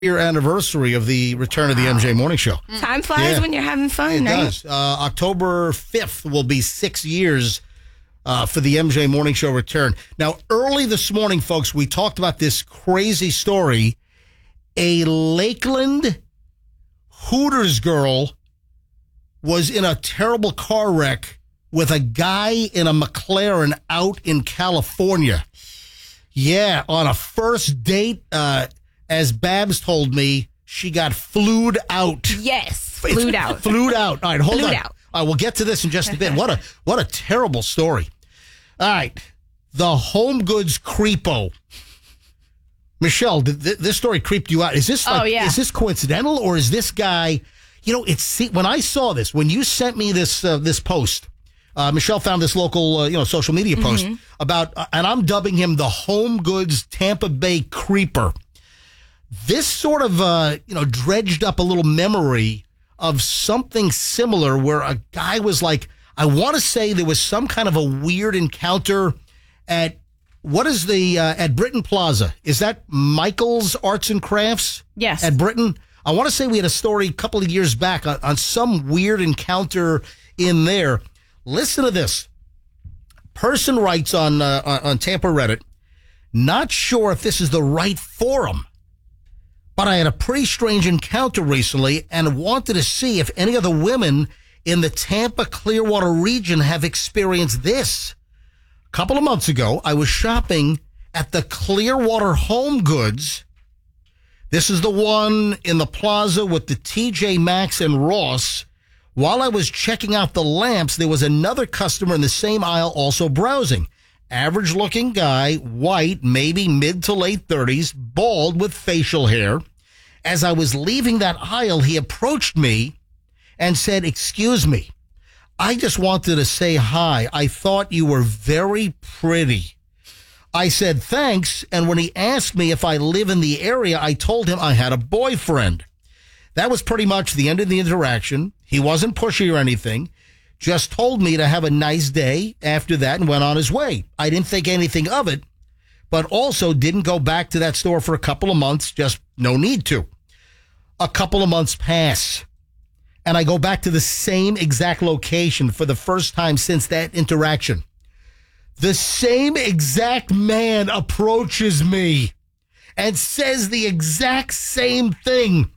year anniversary of the return of the MJ Morning Show. Time flies when you're having fun, It right? does. October 5th will be 6 years for the MJ Morning Show return. Now, early this morning, folks, we talked about this crazy story. A Lakeland Hooters girl was in a terrible car wreck with a guy in a McLaren out in California. Yeah, on a first date, as Babs told me, she got flued out. Yes, flued out. Flued out. All right, hold on. Flued out. All right, we'll get to this in just a bit. What a terrible story. All right, the Home Goods creepo. Michelle, did this story creeped you out? Is this is this coincidental, or is this guy? You know, when I saw this, when you sent me this post. Michelle found this local, social media post about, and I'm dubbing him the Home Goods Tampa Bay Creeper. This sort of, dredged up a little memory of something similar where a guy was like, I want to say there was some kind of a weird encounter at, at Britton Plaza? Is that Michael's Arts and Crafts? Yes. At Britton? I want to say we had a story a couple of years back on some weird encounter in there. Listen to this. Person writes on Tampa Reddit, not sure if this is the right forum, but I had a pretty strange encounter recently and wanted to see if any of the women in the Tampa Clearwater region have experienced this. A couple of months ago, I was shopping at the Clearwater Home Goods. This is the one in the plaza with the TJ Maxx and Ross. While I was checking out the lamps, there was another customer in the same aisle also browsing. Average-looking guy, white, maybe mid to late 30s, bald with facial hair. As I was leaving that aisle, he approached me and said, "Excuse me, I just wanted to say hi. I thought you were very pretty." I said, "Thanks," and when he asked me if I live in the area, I told him I had a boyfriend. That was pretty much the end of the interaction. He wasn't pushy or anything, just told me to have a nice day after that and went on his way. I didn't think anything of it, but also didn't go back to that store for a couple of months, just no need to. A couple of months pass, and I go back to the same exact location for the first time since that interaction. The same exact man approaches me and says the exact same thing,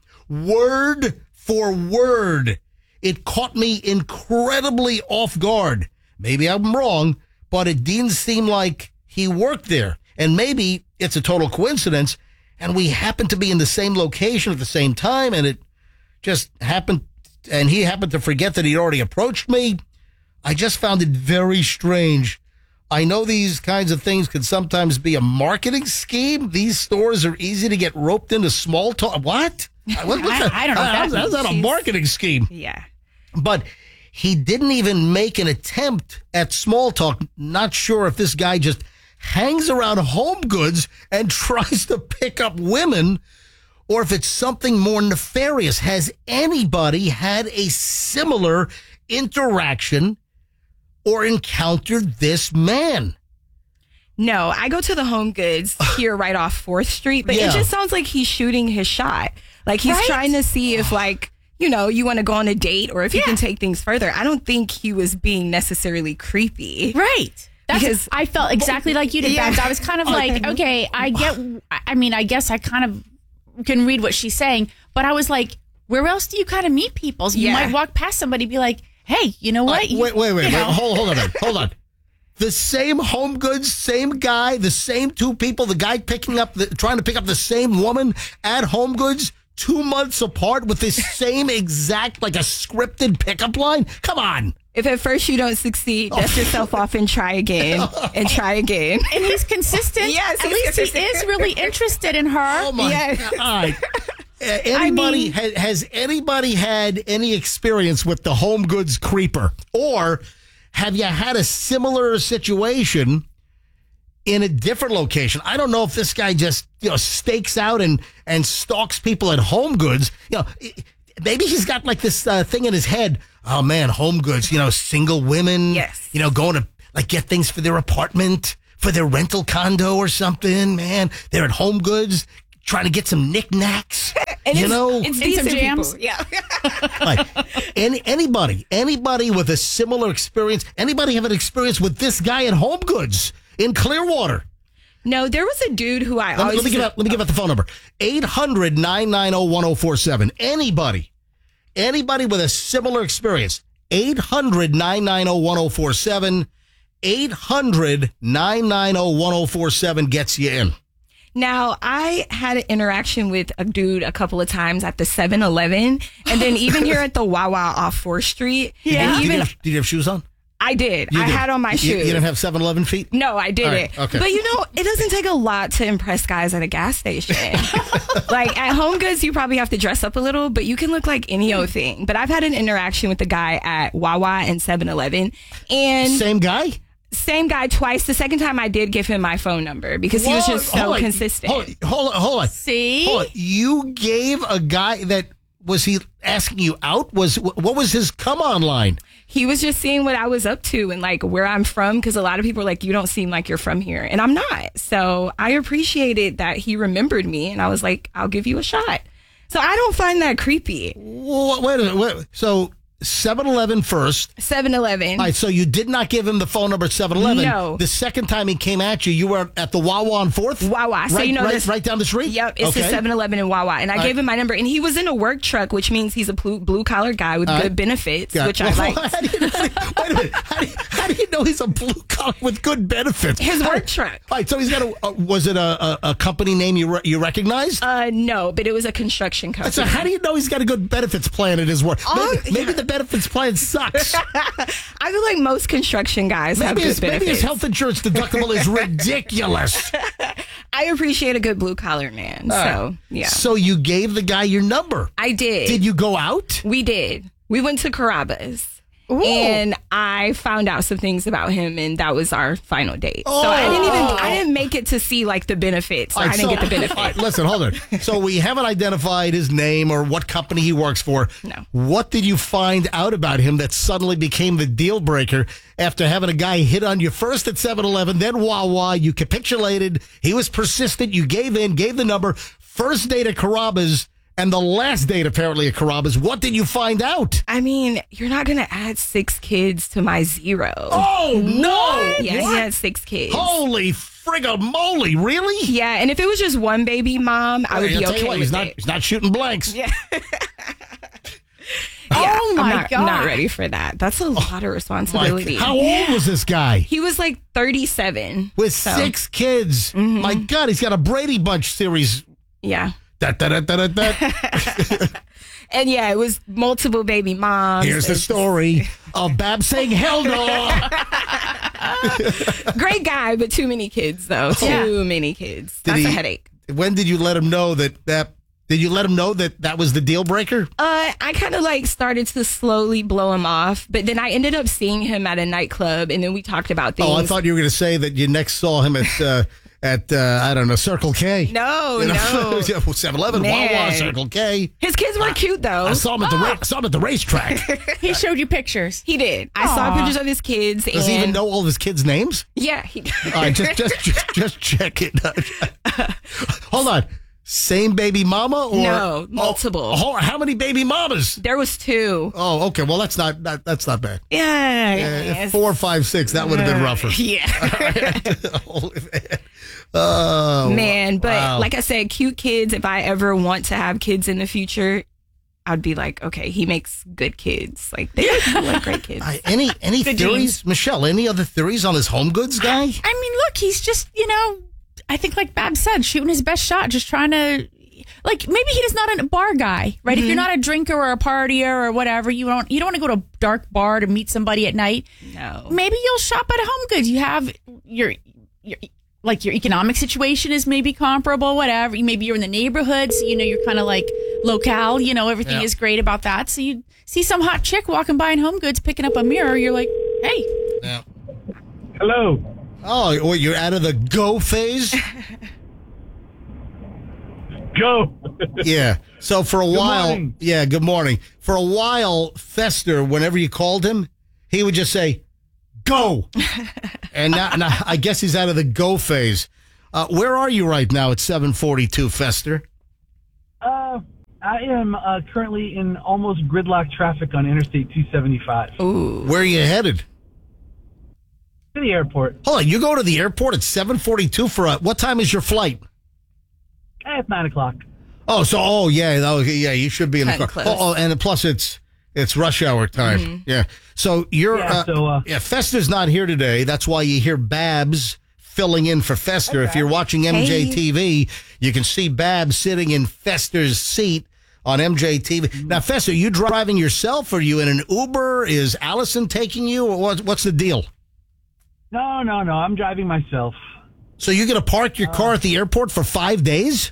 word for word. It caught me incredibly off guard. Maybe I'm wrong, but it didn't seem like he worked there. And maybe it's a total coincidence, and we happened to be in the same location at the same time, and it just happened, and he happened to forget that he'd already approached me. I just found it very strange. I know these kinds of things can sometimes be a marketing scheme. These stores are easy to get roped into small talk. What? I don't know. How's that a marketing scheme? Yeah. But he didn't even make an attempt at small talk. Not sure if this guy just hangs around Home Goods and tries to pick up women, or if it's something more nefarious. Has anybody had a similar interaction or encountered this man? No, I go to the Home Goods here right off 4th Street, but it just sounds like he's shooting his shot. Like he's trying to see if you want to go on a date or if you can take things further. I don't think he was being necessarily creepy. Right. Because I felt exactly like you did, Babs. I was kind of like, okay, I guess I kind of can read what she's saying, but I was like, where else do you kind of meet people? So you might walk past somebody and be like, hey, you know what? Wait. Hold on. The same Home Goods, same guy, the same two people, the guy trying to pick up the same woman at Home Goods 2 months apart with this same exact, like a scripted pickup line? Come on. If at first you don't succeed, dust yourself off and try again and try again. And he's consistent. Yes, at least he is really interested in her. Oh my God. All right. Has anybody had any experience with the Home Goods creeper? Or have you had a similar situation in a different location? I don't know if this guy just, stakes out and stalks people at Home Goods. Maybe he's got like this thing in his head. Oh man, Home Goods, single women, going to like get things for their apartment, for their rental condo or something. Man, they're at Home Goods trying to get some knickknacks. And it's decent jams. People. Yeah. Like, anybody with a similar experience, anybody have an experience with this guy at Home Goods in Clearwater? No, there was a dude who let me give out the phone number. 800-990-1047. Anybody with a similar experience. 800-990-1047. 800-990-1047 gets you in. Now, I had an interaction with a dude a couple of times at the 7-Eleven, and then even here at the Wawa off 4th Street. Yeah. Did you have shoes on? I did. I had on my shoes. You didn't have 7-Eleven feet? No, I didn't. Right, okay. But it doesn't take a lot to impress guys at a gas station. Like at Home Goods, you probably have to dress up a little, but you can look like any old thing. But I've had an interaction with the guy at Wawa and 7-Eleven. And same guy? Same guy twice. The second time I did give him my phone number because he was just so consistent. Hold on. See? Hold on. You gave a guy that, was he asking you out? What was his come on line? He was just seeing what I was up to and like where I'm from, because a lot of people are like, you don't seem like you're from here. And I'm not. So I appreciated that he remembered me, and I was like, I'll give you a shot. So I don't find that creepy. Wait a minute. So 7-Eleven first. 7-Eleven. All right, so you did not give him the phone number at 7-Eleven. No. The second time he came at you, you were at the Wawa on 4th? Wawa. So right down the street? Yep, it's the 7-Eleven in Wawa. And I gave him my number. And he was in a work truck, which means he's a blue-collar guy with good benefits, which I like. Wait a minute. How do you know he's a blue-collar with good benefits? His work truck. All right, so he's got was it a company name you recognized? No, but it was a construction company. So how do you know he's got a good benefits plan at his work? Maybe the benefits plan sucks. I feel like most construction guys have good benefits. Maybe his health insurance deductible is ridiculous. I appreciate a good blue collar man. So, yeah. So you gave the guy your number. I did. Did you go out? We did. We went to Carrabba's. Ooh. And I found out some things about him, and that was our final date. So I didn't make it to see like the benefits. I didn't get the benefits. Listen, hold on. So we haven't identified his name or what company he works for. No. What did you find out about him that suddenly became the deal breaker after having a guy hit on you first at 7-Eleven, then Wawa? You capitulated. He was persistent. You gave in, gave the number. First date at Carrabba's. And the last date, apparently, at Carrabba's. What did you find out? I mean, you're not going to add 6 kids to my 0. Oh, no! Yeah, he had 6 kids. Holy frigamoly, really? Yeah, and if it was just one baby mom, I would be okay with it. He's not shooting blanks. Yeah. Oh, my God. I'm not ready for that. That's a lot of responsibility. How old was this guy? He was like 37. With 6 kids. Mm-hmm. My God, he's got a Brady Bunch series. Yeah. Da, da, da, da, da. And yeah, it was multiple baby moms. Here's the story of Bab saying hell no. Great guy, but too many kids though. Too many kids. That's a headache. When did you let him know that did you let him know that was the deal breaker? I kind of like started to slowly blow him off, but then I ended up seeing him at a nightclub, and then we talked about things. Oh, I thought you were going to say that you next saw him at I don't know, Circle K. No. 7-Eleven, Wawa, Circle K. His kids were cute, though. I saw him at the racetrack. He showed you pictures. He did. I saw pictures of his kids. Does he even know all of his kids' names? Yeah, he did. All right, just check it. Hold on. Same baby mama? Or no, multiple. How many baby mamas? There was 2. Oh, okay. Well, that's not bad. Yeah. 4, 5, 6. That would have been rougher. Yeah. Holy man. Oh man, but like I said, cute kids. If I ever want to have kids in the future, I'd be like, okay, he makes good kids. Like they like great kids. Any theories, genes. Michelle? Any other theories on this Home Goods guy? I mean, look, he's just I think like Bab said, shooting his best shot, just trying to. Like maybe he is not a bar guy, right? Mm-hmm. If you're not a drinker or a partier or whatever, you don't want to go to a dark bar to meet somebody at night. No. Maybe you'll shop at Home Goods. You have your economic situation is maybe comparable, whatever. Maybe you're in the neighborhood, so you're kind of like locale. Everything is great about that. So you see some hot chick walking by in Home Goods picking up a mirror, you're like, hey. Yeah. Hello. Oh, well, you're out of the go phase. Go. Yeah. So for a while, morning. Yeah. Good morning. For a while, Fester, whenever you called him, he would just say, "Go." And now I guess he's out of the go phase. Where are you right now at 742, Fester? I am currently in almost gridlock traffic on Interstate 275. Ooh. Where are you headed? To the airport. Hold on, you go to the airport at 7:42 for what time is your flight? At 9 o'clock. Yeah, you should be in the car. And plus it's rush hour time. Mm-hmm. Yeah. So you're Fester's not here today. That's why you hear Babs filling in for Fester. Okay. If you're watching MJTV, you can see Babs sitting in Fester's seat on MJTV. Now, Fester, are you driving yourself? Are you in an Uber? Is Allison taking you? Or what's the deal? No. I'm driving myself. So you're going to park your car at the airport for 5 days?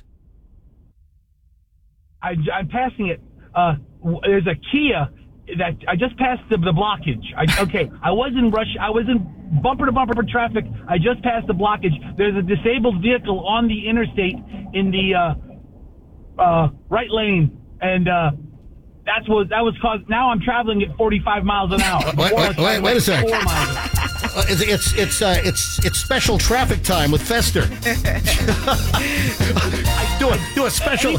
I'm passing it. There's a Kia that I just passed the blockage. I was in rush. I was in bumper to bumper traffic. I just passed the blockage. There's a disabled vehicle on the interstate in the right lane, and that was caused. Now I'm traveling at 45 miles an hour. Wait a second. It's special traffic time with Fester. Do a special.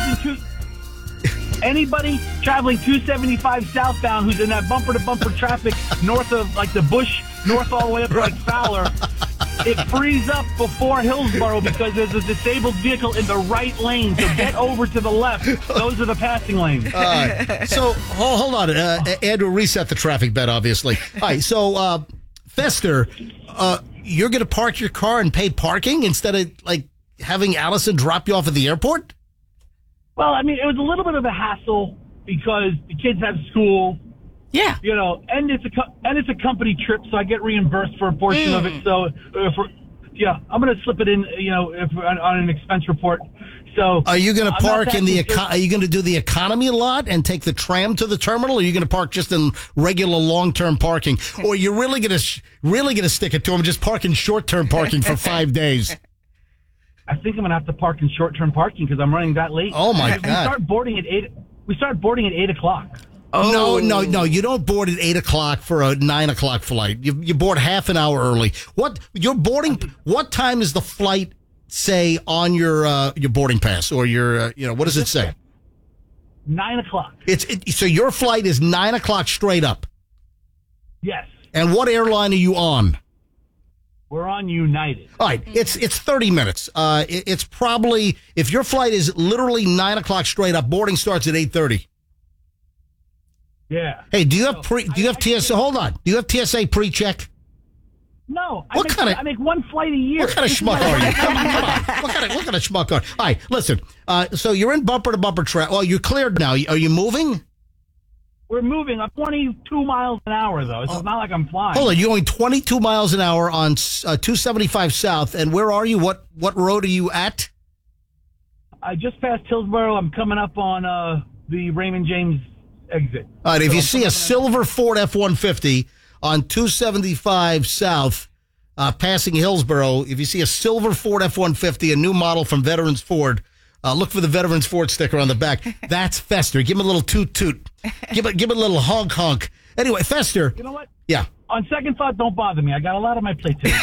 Anybody traveling 275 southbound who's in that bumper-to-bumper traffic north of, like, the Bush, north all the way up to, like, Fowler, it frees up before Hillsborough because there's a disabled vehicle in the right lane. So get over to the left. Those are the passing lanes. So, hold on. Andrew, reset the traffic bed, obviously. All right, so, Fester, you're going to park your car and pay parking instead of, like, having Allison drop you off at the airport? Well, I mean, it was a little bit of a hassle because the kids have school. Yeah. You know, and it's a company trip, so I get reimbursed for a portion of it. So, I'm going to slip it in, on an expense report. So, are you going to park in the? Are you going to do the economy lot and take the tram to the terminal? Or are you going to park just in regular long-term parking, or are you really going to stick it to them, just park in short-term parking for 5 days? I think I'm going to have to park in short-term parking because I'm running that late. Oh, my God. We start boarding at 8 o'clock. Oh. No. You don't board at 8 o'clock for a 9 o'clock flight. You board half an hour early. What time is the flight say on your boarding pass or your, what does it say? 9 o'clock. So your flight is 9 o'clock straight up? Yes. And what airline are you on? We're on United. All right, it's 30 minutes. It's probably, if your flight is literally 9 o'clock straight up, boarding starts at 8:30. Yeah. Hey, do you have TSA? Hold on. Do you have TSA pre-check? No. I make one flight a year. What kind of schmuck are you? Come on. What kind of schmuck are you? All right, listen. So you're in bumper to bumper traffic. Well, you're cleared now. Are you moving? We're moving. I'm 22 miles an hour, though. So it's not like I'm flying. Hold on. You're going 22 miles an hour on 275 South. And where are you? What road are you at? I just passed Hillsborough. I'm coming up on the Raymond James exit. All right. If you see a silver Ford F-150 on 275 South passing Hillsborough, if you see a silver Ford F-150, a new model from Veterans Ford, look for the Veterans Ford sticker on the back. That's Fester. Give him a little toot-toot. Give it a little honk-honk. Anyway, Fester. You know what? Yeah. On second thought, don't bother me. I got a lot on my plate today.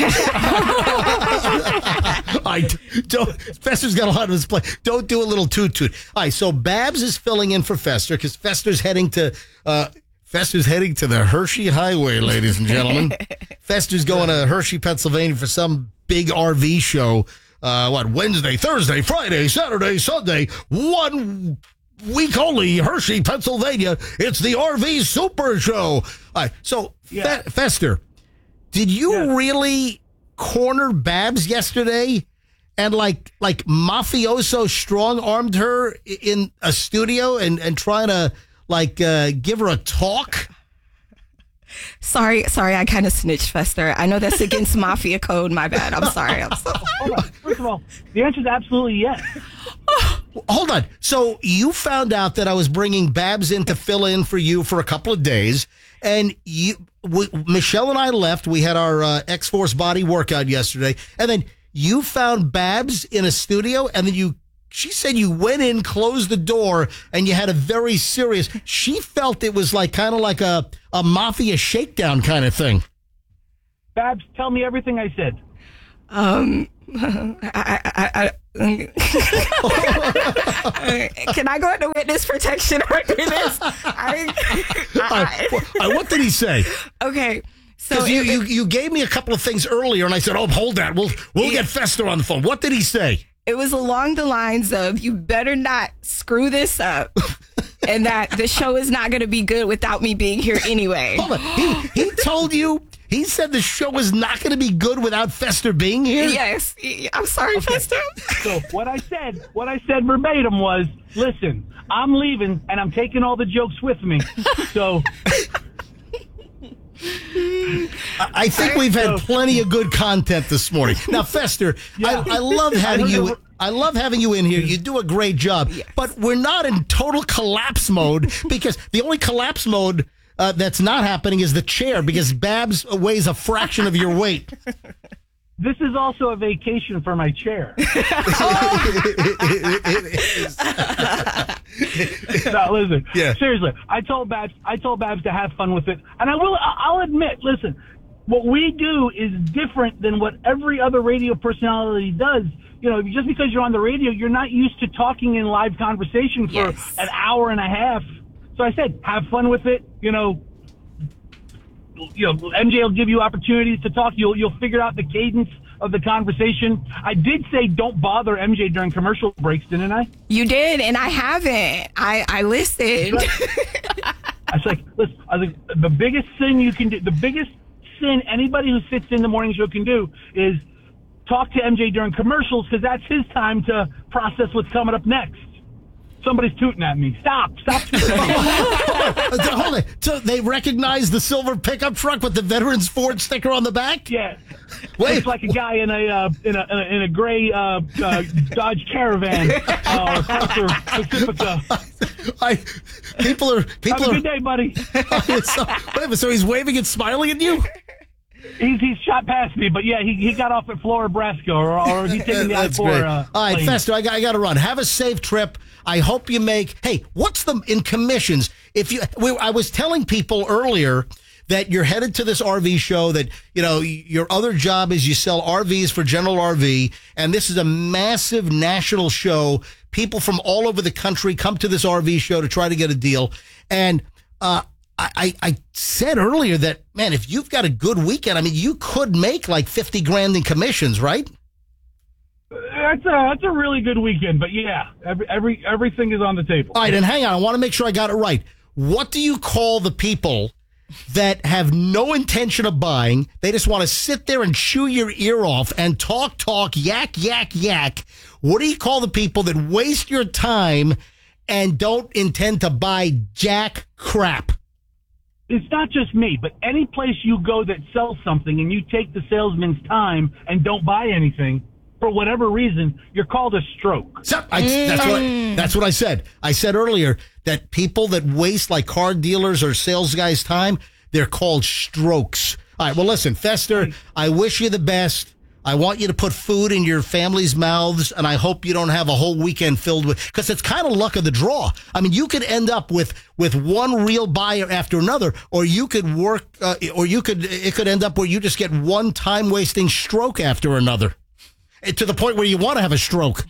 Fester's got a lot on his plate. Don't do a little toot-toot. All right, so Babs is filling in for Fester because Fester's heading to the Hershey Highway, ladies and gentlemen. Fester's going to Hershey, Pennsylvania for some big RV show. Wednesday, Thursday, Friday, Saturday, Sunday, 1 week only, Hershey, Pennsylvania. It's the RV Super Show. All right, so, Fester, did you really corner Babs yesterday and like mafioso strong-armed her in a studio and trying to, give her a talk? Sorry, I kind of snitched, Fester. I know that's against mafia code. My bad. I'm sorry. Hold on. First of all, the answer is absolutely yes. Hold on. So you found out that I was bringing Babs in to fill in for you for a couple of days, and Michelle and I left. We had our X-Force body workout yesterday, and then you found Babs in a studio, and then she said you went in, closed the door, and you had a very serious. She felt it was kind of like a mafia shakedown kind of thing. Babs, tell me everything I said. Can I go into witness protection after this? What did he say? Okay. So you gave me a couple of things earlier, and I said, "Oh, hold that. We'll get Fester on the phone." What did he say? It was along the lines of, "You better not screw this up, and that the show is not going to be good without me being here anyway." Hold on. He told you. He said the show is not going to be good without Fester being here? Yes. I'm sorry, okay. Fester. So what I said verbatim was, listen, I'm leaving and I'm taking all the jokes with me. So I think we've had plenty of good content this morning. Now, Fester, yeah. I love having you. I love having you in here. You do a great job. Yes. But we're not in total collapse mode, because the only collapse mode that's not happening is the chair, because Babs weighs a fraction of your weight. This is also a vacation for my chair. No, listen. Yeah. Seriously, I told Babs to have fun with it, and I'll admit. Listen, what we do is different than what every other radio personality does. You know, just because you're on the radio, you're not used to talking in live conversation for an hour and a half. So I said, have fun with it. You know, MJ will give you opportunities to talk. You'll figure out the cadence of the conversation. I did say don't bother MJ during commercial breaks, didn't I? You did, and I haven't. I listened. I was like, the biggest sin you can do, the biggest sin anybody who sits in the morning show can do is talk to MJ during commercials, because that's his time to process what's coming up next. Somebody's tooting at me. Stop tooting at me. Hold it. So they recognize the silver pickup truck with the Veterans Ford sticker on the back? Yeah. It's like a guy in a gray Dodge Caravan. Pacifica. People are. Have a good day, buddy. So he's waving and smiling at you? He's shot past me, but yeah, he got off at Florida, Nebraska, or he's taking the I-4. All right, Fester, I got to run. Have a safe trip. I hope you make. Hey, what's in commissions? I was telling people earlier that you're headed to this RV show, that your other job is you sell RVs for General RV, and this is a massive national show. People from all over the country come to this RV show to try to get a deal, and I said earlier that, man, if you've got a good weekend, I mean, you could make like $50,000 in commissions, right? That's a really good weekend, but yeah, everything is on the table. All right, and hang on, I want to make sure I got it right. What do you call the people that have no intention of buying? They just want to sit there and chew your ear off and talk, yak. What do you call the people that waste your time and don't intend to buy jack crap? It's not just me, but any place you go that sells something and you take the salesman's time and don't buy anything, for whatever reason, you're called a stroke. That's what I said. I said earlier that people that waste like car dealers or sales guys' time, they're called strokes. All right, well, listen, Fester, I wish you the best. I want you to put food in your family's mouths, and I hope you don't have a whole weekend filled with, because it's kind of luck of the draw. I mean, you could end up with one real buyer after another, or you could it could end up where you just get one time-wasting stroke after another, to the point where you want to have a stroke.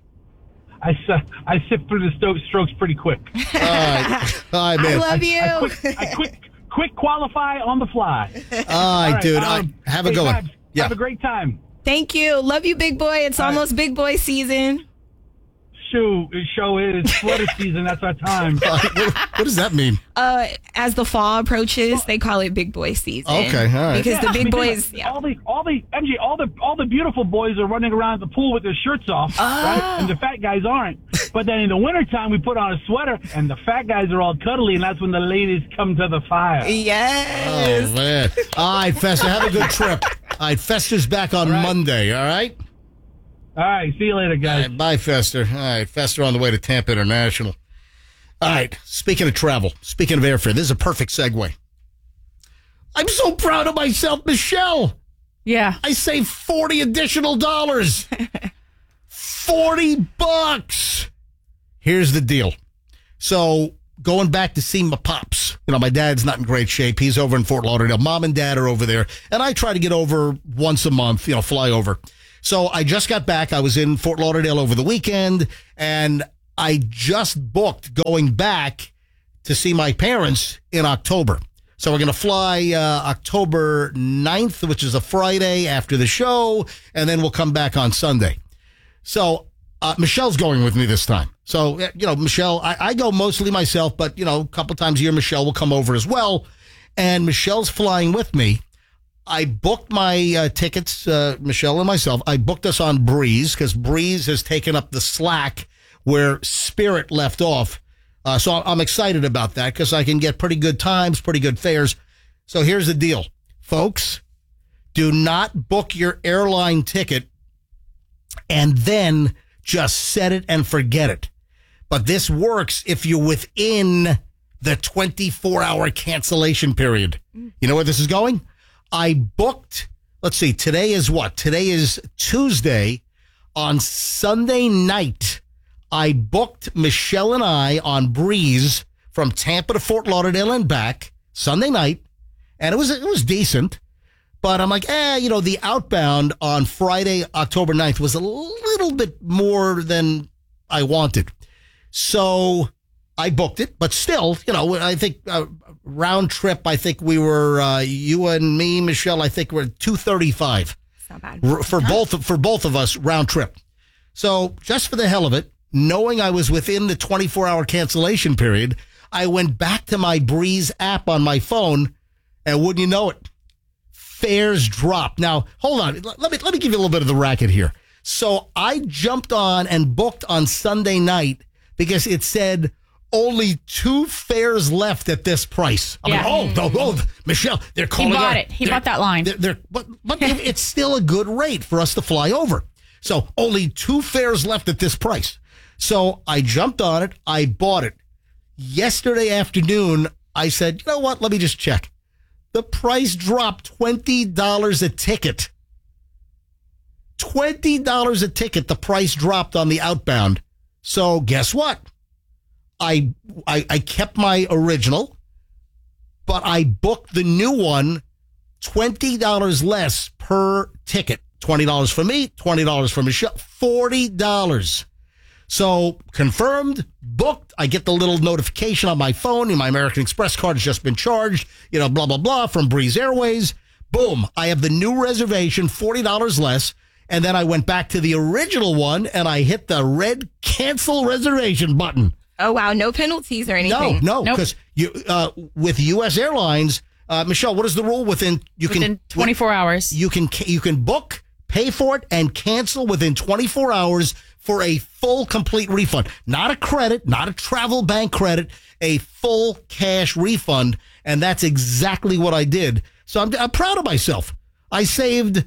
I sift through the strokes pretty quick. All right, man. I love you. I quick qualify on the fly. All right, dude. Have a good one. Have a great time. Thank you. Love you, big boy. It's almost big boy season. The show is flooded season. That's our time. What does that mean? As the fall approaches, they call it big boy season. Okay, all right. Because the big boys, all the beautiful boys are running around the pool with their shirts off, right? And the fat guys aren't. But then in the wintertime, we put on a sweater, and the fat guys are all cuddly, and that's when the ladies come to the fire. Yes. Oh man! All right, Fester, have a good trip. All right, Fester's back on Monday. All right. All right, see you later, guys. Right, bye, Fester. All right, Fester on the way to Tampa International. All right, speaking of travel, speaking of airfare, this is a perfect segue. I'm so proud of myself, Michelle. Yeah. I saved $40 additional. $40. Here's the deal. So going back to see my pops, my dad's not in great shape. He's over in Fort Lauderdale. Mom and dad are over there. And I try to get over once a month, fly over. So I just got back. I was in Fort Lauderdale over the weekend, and I just booked going back to see my parents in October. So we're going to fly October 9th, which is a Friday after the show, and then we'll come back on Sunday. So Michelle's going with me this time. So, Michelle, I go mostly myself, but, a couple times a year, Michelle will come over as well. And Michelle's flying with me. I booked my tickets, Michelle and myself. I booked us on Breeze because Breeze has taken up the slack where Spirit left off. So I'm excited about that because I can get pretty good times, pretty good fares. So here's the deal, folks. Do not book your airline ticket and then just set it and forget it. But this works if you're within the 24-hour cancellation period. You know where this is going? I booked, let's see, today is what? Today is Tuesday. On Sunday night, I booked Michelle and I on Breeze from Tampa to Fort Lauderdale and back Sunday night, and it was decent. But I'm like, the outbound on Friday, October 9th was a little bit more than I wanted. So I booked it, but still, I think round trip, I think we were, you and me, Michelle, I think we're $235. It's not bad. For both of us, round trip. So just for the hell of it, knowing I was within the 24-hour cancellation period, I went back to my Breeze app on my phone, and wouldn't you know it, fares dropped. Now, hold on. Let me give you a little bit of the racket here. So I jumped on and booked on Sunday night because it said only 2 fares left at this price. I'm like, Michelle, they're calling. He bought it. He bought that line. But it's still a good rate for us to fly over. So only 2 fares left at this price. So I jumped on it. I bought it. Yesterday afternoon, I said, you know what? Let me just check. The price dropped $20 a ticket. $20 a ticket. The price dropped on the outbound. So guess what? I kept my original, but I booked the new one, $20 less per ticket. $20 for me, $20 for Michelle, $40. So confirmed, booked. I get the little notification on my phone. My American Express card has just been charged, blah, blah, blah, from Breeze Airways. Boom. I have the new reservation, $40 less. And then I went back to the original one and I hit the red cancel reservation button. Oh, wow. No penalties or anything. No, because with U.S. Airlines, Michelle, what is the rule? Within 24 hours. You can book, pay for it, and cancel within 24 hours for a full, complete refund. Not a credit, not a travel bank credit, a full cash refund. And that's exactly what I did. So I'm proud of myself. I saved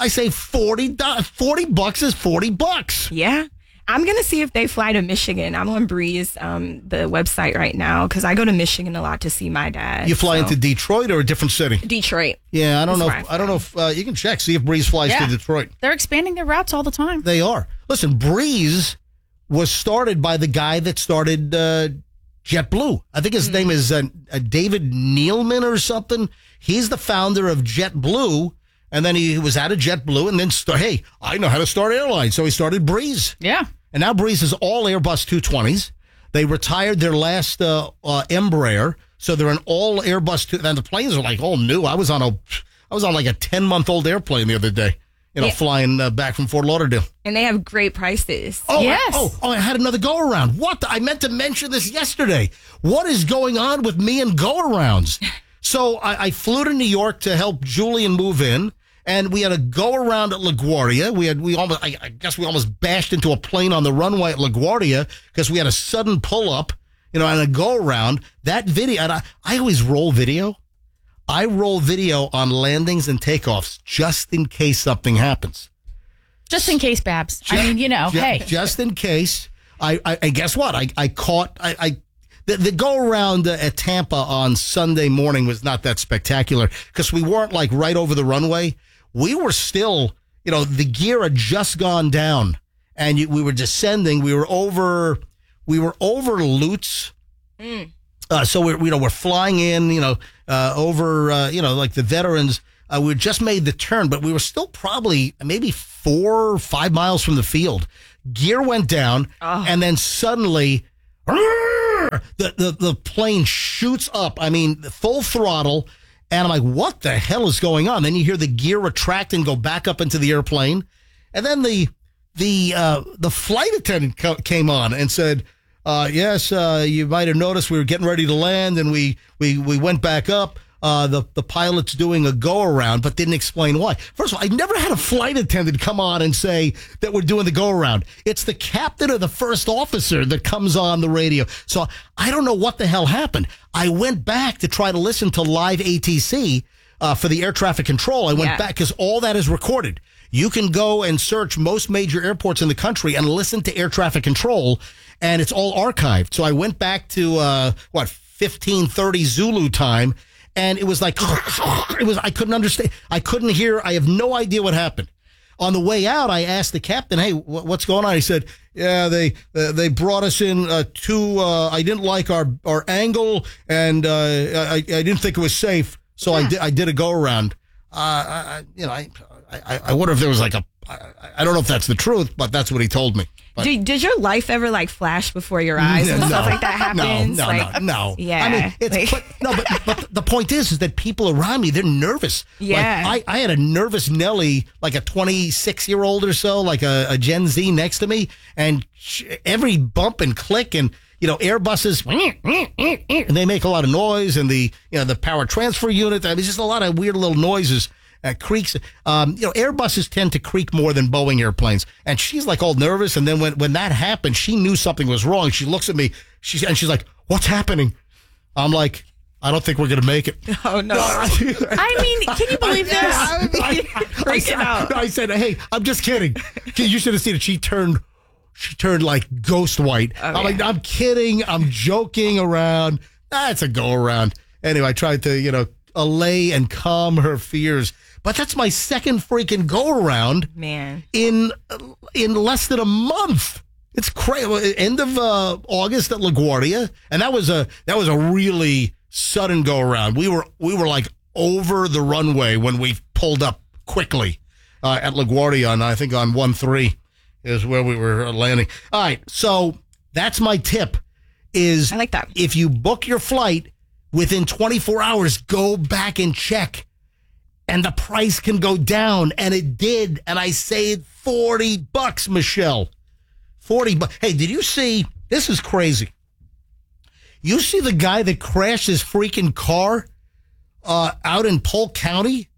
$40. $40 is $40. Yeah. I'm going to see if they fly to Michigan. I'm on Breeze, the website right now, because I go to Michigan a lot to see my dad. You fly into Detroit or a different city? Detroit. Yeah, I don't know if you can check, see if Breeze flies to Detroit. They're expanding their routes all the time. They are. Listen, Breeze was started by the guy that started JetBlue. I think his name is David Neilman or something. He's the founder of JetBlue. And then he was out of JetBlue and then hey, I know how to start airlines. So he started Breeze. Yeah. And now Breeze is all Airbus 220s. They retired their last Embraer. So they're an all Airbus. And the planes are like all new. I was on like a 10-month-old airplane the other day, flying back from Fort Lauderdale. And they have great prices. Oh, yes. I had another go around. I meant to mention this yesterday. What is going on with me and go arounds? So I flew to New York to help Julian move in. And we had a go around at LaGuardia. I guess we almost bashed into a plane on the runway at LaGuardia because we had a sudden pull up, and a go around. That video, and I always roll video. I roll video on landings and takeoffs just in case something happens. Just in case, Babs. Hey. Just in case. I guess what? I caught. The go around at Tampa on Sunday morning was not that spectacular because we weren't like right over the runway. We were still, the gear had just gone down and we were descending. We were over Lutz. So we're flying in, over, like the veterans We had just made the turn, but we were still probably maybe 4 or 5 miles from the field. Gear went down, and then suddenly the plane shoots up. I mean, full throttle. And I'm like, what the hell is going on? Then you hear the gear retract and go back up into the airplane. And then the flight attendant came on and said, yes, you might have noticed we were getting ready to land, and we went back up. The pilot's doing a go-around, but didn't explain why. First of all, I never had a flight attendant come on and say that we're doing the go-around. It's the captain or the first officer that comes on the radio. So I don't know what the hell happened. I went back to try to listen to live ATC for the air traffic control. I went back because all that is recorded. You can go and search most major airports in the country and listen to air traffic control, and it's all archived. So I went back to, 15:30 Zulu time, and it was like, I couldn't understand. I couldn't hear. I have no idea what happened. On the way out, I asked the captain, hey, what's going on? He said, yeah, they brought us in I didn't like our angle, and I didn't think it was safe, so I did a go-around. I wonder if there was like I don't know if that's the truth, but that's what he told me. Did your life ever like flash before your eyes when stuff like that happens? No. Yeah. I mean, but the point is that people around me, they're nervous. Yeah. Like, I had a nervous Nelly, like a 26-year-old or so, like a Gen Z next to me, and every bump and click and, Airbuses, and they make a lot of noise, and the power transfer unit, I mean, just a lot of weird little noises. Creaks. Airbuses tend to creak more than Boeing airplanes. And she's like all nervous. And then when that happened, she knew something was wrong. She looks at me. She's like, "What's happening?" I'm like, "I don't think we're going to make it." Oh no! I mean, can you believe this? I would be freaking out. I said, "Hey, I'm just kidding." You should have seen it. She turned like ghost white. I'm like, "I'm kidding. I'm joking around. That's a go around." Anyway, I tried to allay and calm her fears. But that's my second freaking go-around, man, in less than a month. It's crazy. End of August at LaGuardia, and that was a really sudden go-around. We were like over the runway when we pulled up quickly at LaGuardia on 1-3 is where we were landing. All right, so that's my tip. I like that. If you book your flight within 24 hours, go back and check. And the price can go down. And it did. And I saved $40, Michelle. $40. Hey, did you see? This is crazy. You see the guy that crashed his freaking car out in Polk County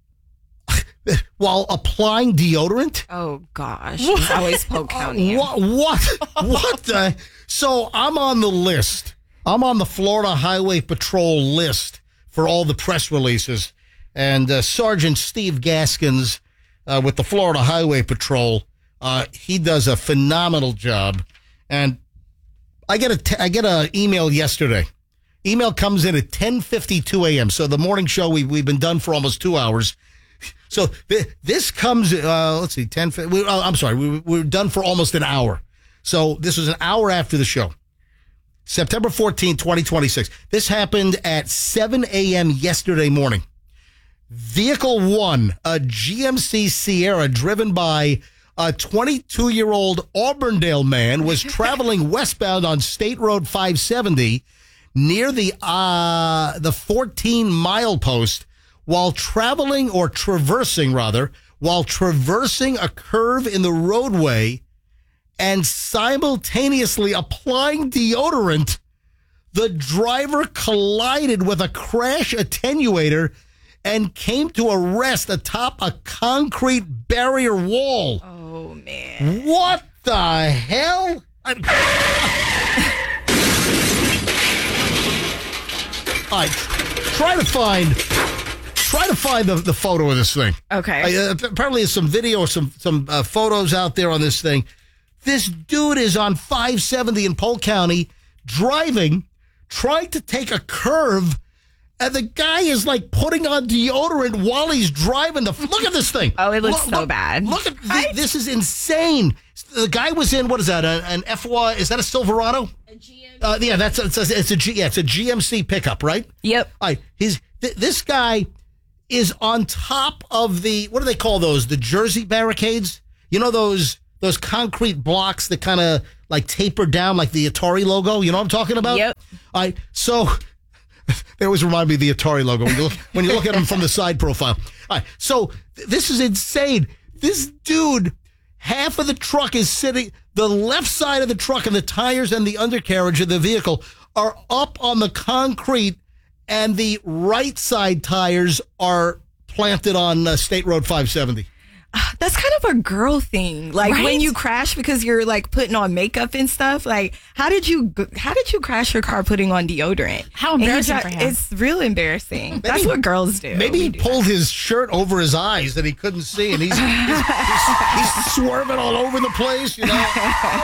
while applying deodorant? Oh, gosh. It's always Polk County. What the? So I'm on the list. I'm on the Florida Highway Patrol list for all the press releases. And Sergeant Steve Gaskins with the Florida Highway Patrol, he does a phenomenal job. And I get an email yesterday. Email comes in at 10:52 a.m. So the morning show, we've been done for almost 2 hours. So this comes, let's see, I'm sorry, we're done for almost an hour. So this was an hour after the show. September 14, 2026. This happened at 7 a.m. yesterday morning. Vehicle 1, a GMC Sierra driven by a 22-year-old Auburndale man, was traveling westbound on State Road 570 near the 14 milepost while traversing a curve in the roadway and simultaneously applying deodorant. The driver collided with a crash attenuator and came to a rest atop a concrete barrier wall. Oh, man. What the hell? All right, try to find the photo of this thing. Okay. Apparently there's some video or some photos out there on this thing. This dude is on 570 in Polk County driving, trying to take a curve, and the guy is like putting on deodorant while he's driving. Look at this thing. Oh, it looks so bad. Look at this is insane. The guy was in, what is that? An FY? Is that a Silverado? A GMC. Yeah, it's a GMC pickup, right? Yep. All right. This guy is on top of the, what do they call those? The Jersey barricades? You know, those concrete blocks that kind of like taper down like the Atari logo? You know what I'm talking about? Yep. All right. So they always remind me of the Atari logo when you look at them from the side profile. All right. So this is insane. This dude, half of the truck is sitting, the left side of the truck and the tires and the undercarriage of the vehicle are up on the concrete, and the right side tires are planted on State Road 570. That's kind of a girl thing. Like when you crash because you're like putting on makeup and stuff. Like how did you crash your car putting on deodorant? How embarrassing for him. It's real embarrassing. That's what girls do. Maybe he pulled his shirt over his eyes that he couldn't see, and he's swerving all over the place, you know.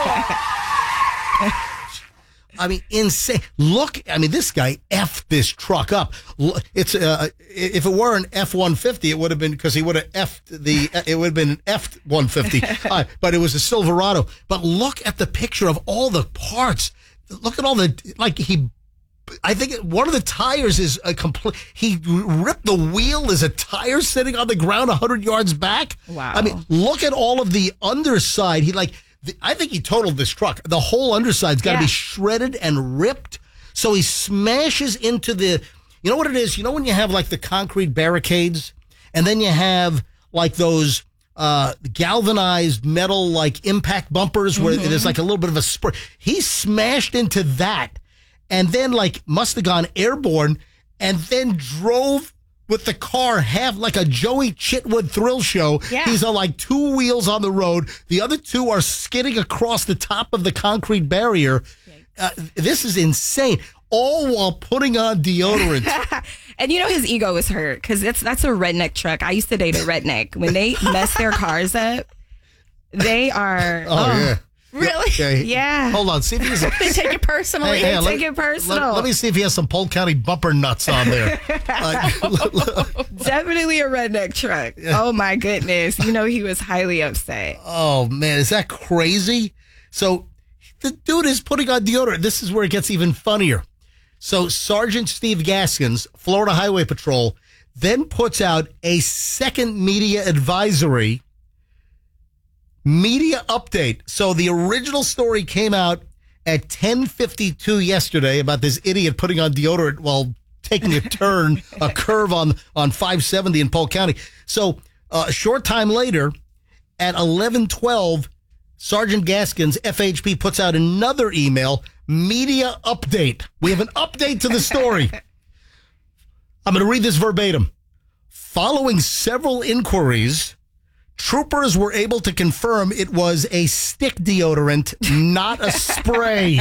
I mean, insane. Look, I mean, this guy effed this truck up. It's if it were an F-150, it would have been, because he would have effed it would have been an F-150, but it was a Silverado. But look at the picture of all the parts. Look at all the, I think one of the tires is a complete, he ripped the wheel as a tire sitting on the ground 100 yards back. Wow. I mean, look at all of the underside. I think he totaled this truck. The whole underside's got to be shredded and ripped. So he smashes into the, you know what it is? You know when you have like the concrete barricades, and then you have like those galvanized metal like impact bumpers where there's like a little bit of a spur. He smashed into that, and then like must have gone airborne, and then drove with the car half like a Joey Chitwood thrill show. Yeah. He's on like two wheels on the road. The other two are skidding across the top of the concrete barrier. This is insane. All while putting on deodorant. And you know his ego was hurt because that's a redneck truck. I used to date a redneck. When they mess their cars up, they are... yeah. Really? Yeah. Hold on. See if he's... They take it personally. They take it personal. Let me see if he has some Polk County bumper nuts on there. Definitely a redneck truck. Yeah. Oh, my goodness. You know, he was highly upset. Oh, man. Is that crazy? So the dude is putting on deodorant. This is where it gets even funnier. So Sergeant Steve Gaskins, Florida Highway Patrol, then puts out a second media advisory. Media update. So the original story came out at 10:52 yesterday about this idiot putting on deodorant while taking a curve on 570 in Polk County. So a short time later, at 11:12, Sergeant Gaskins, FHP, puts out another email, media update. We have an update to the story. I'm going to read this verbatim. Following several inquiries, troopers were able to confirm it was a stick deodorant, not a spray.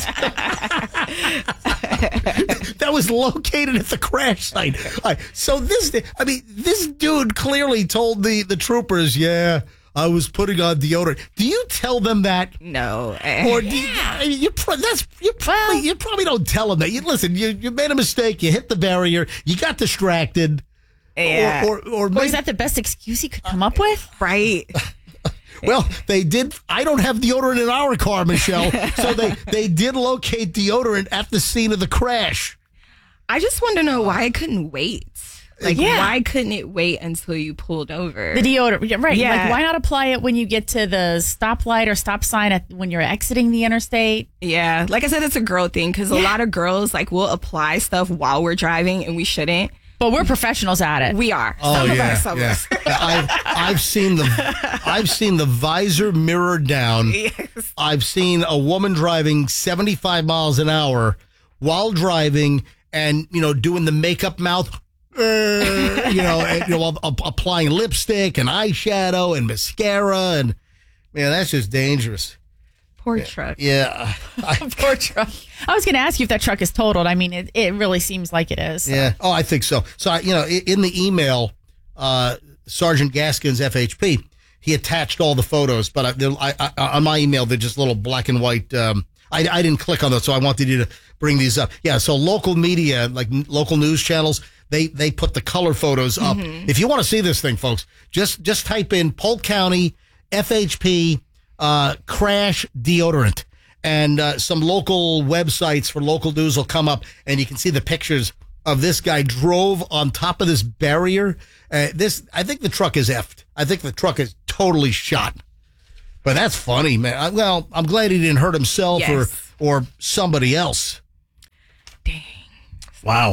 That was located at the crash site. So this dude clearly told the troopers, yeah, I was putting on deodorant. Do you tell them that? No. Or do you probably don't tell them that. Listen, you made a mistake. You hit the barrier. You got distracted. Yeah. Or is that the best excuse he could come up with? Right. Well, they did. I don't have deodorant in our car, Michelle. So they did locate deodorant at the scene of the crash. I just want to know why I couldn't wait. Why couldn't it wait until you pulled over? The deodorant, right. Yeah. Like, why not apply it when you get to the stoplight or stop sign when you're exiting the interstate? Yeah. Like I said, it's a girl thing because a lot of girls will apply stuff while we're driving and we shouldn't. But we're professionals at it. We are. Oh, some of us. I've seen the visor mirror down. Yes. I've seen a woman driving 75 miles an hour while driving and, doing the makeup mouth, applying lipstick and eyeshadow and mascara. And, man, that's just dangerous. Poor truck. Yeah. Poor truck. I was going to ask you if that truck is totaled. I mean, it really seems like it is. So. Yeah. Oh, I think so. So, in the email, Sergeant Gaskins, FHP, he attached all the photos, but on my email, they're just little black and white. I didn't click on those, so I wanted you to bring these up. Yeah. So local media, like local news channels, they put the color photos up. Mm-hmm. If you want to see this thing, folks, just type in Polk County FHP crash deodorant, and some local websites for local news will come up, and you can see the pictures of this guy drove on top of this barrier. I think the truck is effed. I think the truck is totally shot. But that's funny, man. Well, I'm glad he didn't hurt himself or somebody else. Dang. Wow.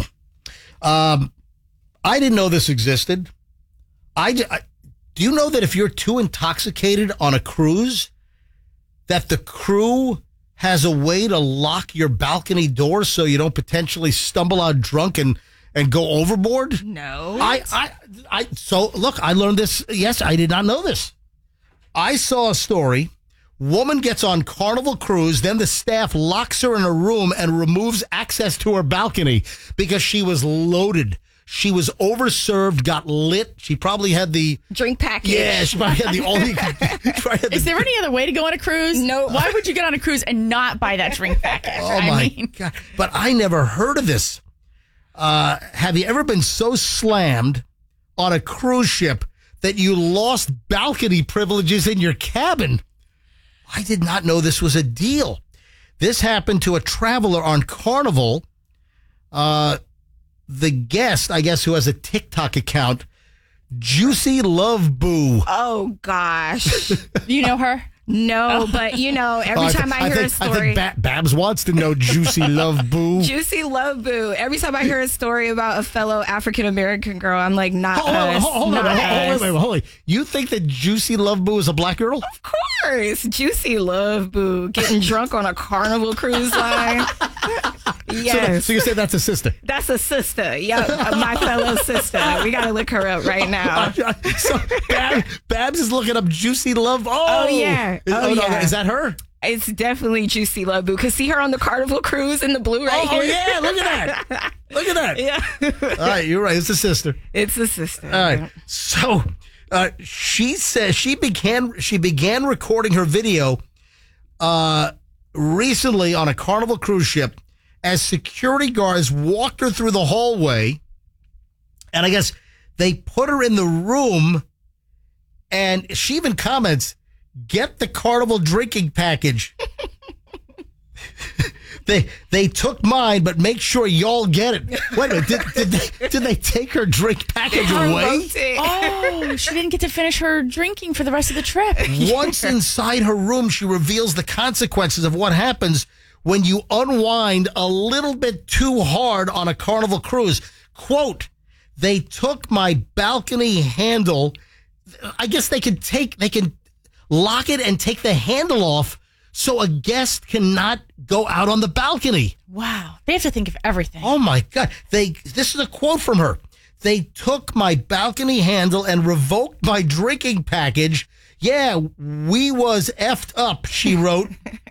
I didn't know this existed. Do you know that if you're too intoxicated on a cruise, that the crew has a way to lock your balcony door so you don't potentially stumble out drunk and go overboard? No. So look, I learned this. Yes, I did not know this. I saw a story. Woman gets on Carnival Cruise, then the staff locks her in a room and removes access to her balcony because she was loaded. She was overserved, got lit. She probably had the drink package. Yeah, she probably had the only. Is there any other way to go on a cruise? No. Why would you get on a cruise and not buy that drink package? Oh my God! But I never heard of this. Have you ever been so slammed on a cruise ship that you lost balcony privileges in your cabin? I did not know this was a deal. This happened to a traveler on Carnival. The guest, I guess, who has a TikTok account, Juicy Love Boo. Oh, gosh. You know her? No, but every time I hear a story. I think Babs wants to know Juicy Love Boo. Juicy Love Boo. Every time I hear a story about a fellow African American girl, I'm like, not us. Hold on. You think that Juicy Love Boo is a black girl? Of course. Juicy Love Boo. Getting drunk on a Carnival cruise line. Yes. So you say that's a sister? That's a sister. Yep. My fellow sister. We got to look her up right now. So Babs is looking up Juicy Love. Oh yeah. Yeah. Is that her? It's definitely Juicy Love Boo. Because see her on the Carnival Cruise in the blue right here? Oh, yeah. Look at that. Look at that. Yeah. All right. You're right. It's a sister. It's a sister. All right. So she says she began recording her video recently on a Carnival cruise ship as security guards walked her through the hallway. And I guess they put her in the room. And she even comments, "Get the Carnival drinking package." They took mine, but make sure y'all get it. Wait a minute, did they take her drink package away? Oh, she didn't get to finish her drinking for the rest of the trip. Once inside her room, she reveals the consequences of what happens when you unwind a little bit too hard on a Carnival cruise. Quote, "They took my balcony handle." I guess they can lock it and take the handle off so a guest cannot go out on the balcony. Wow. They have to think of everything. Oh my God. This is a quote from her. "They took my balcony handle and revoked my drinking package. Yeah, we was effed up," she wrote.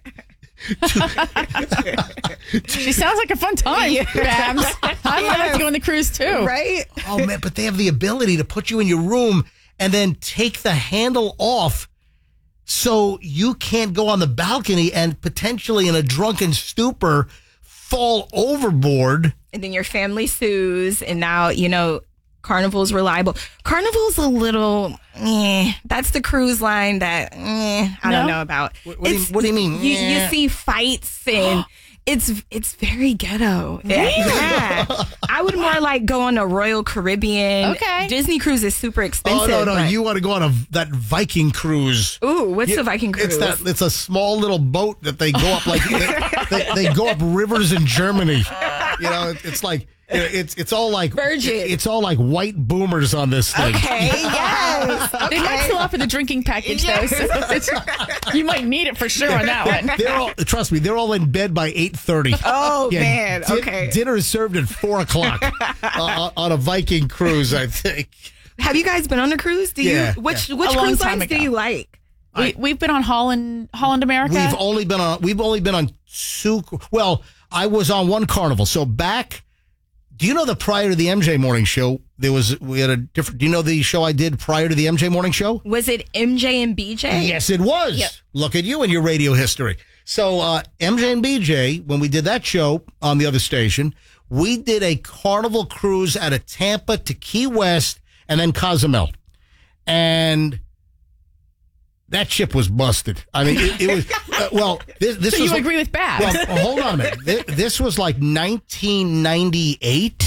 She sounds like a fun time, Babs. I would like to go on the cruise too. Right? Oh man, but they have the ability to put you in your room and then take the handle off so you can't go on the balcony and potentially in a drunken stupor fall overboard. And then your family sues, and now, Carnival's reliable. Carnival's a little, that's the cruise line that, I don't know about. What do you mean? You see fights and it's very ghetto. Really? Yeah. I would more like go on a Royal Caribbean. Okay. Disney cruise is super expensive. Oh, no. You want to go on that Viking cruise. Ooh, what's the Viking cruise? It's a small little boat that they go up like, they go up rivers in Germany. It's like, it's all like Virgin. It's all like white boomers on this thing. Okay, yes. Okay. They might still offer the drinking package though. So you might need it for sure on that one. Trust me, they're all in bed by 8:30. Oh man, okay. Dinner is served at 4:00 on a Viking cruise, I think. Have you guys been on a cruise? Which cruise lines do you like? We've been on Holland America. We've only been on two. Well, I was on one Carnival. So back. Do you know that prior to the MJ Morning Show, we had a different? Do you know the show I did prior to the MJ Morning Show? Was it MJ and BJ? Yes, it was. Yep. Look at you and your radio history. So MJ and BJ, when we did that show on the other station, we did a Carnival cruise out of Tampa to Key West and then Cozumel, and that ship was busted. I mean, it was, this so was. You agree with Babs? Well, hold on a minute. This was like 1998.